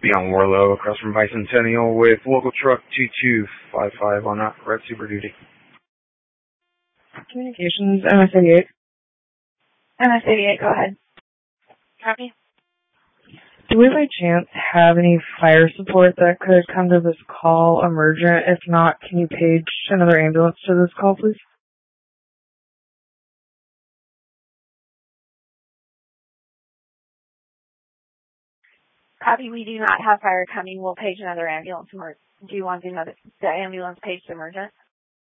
Beyond Warlow, across from Bicentennial with local truck 2255 on Red Super Duty. Communications, MS-88. MS-88, go ahead. Copy. Do we by chance have any fire support that could come to this call emergent? If not, can you page another ambulance to this call, please? Copy, we do not have fire coming. We'll page another ambulance. Do you want the ambulance paged emergent?